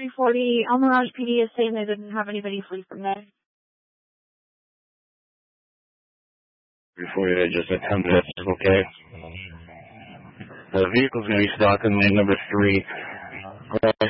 340. El Mirage PD is saying they didn't have anybody flee from there. 340, I just attempted it. Okay. The vehicle's going to be stopped in lane number 3.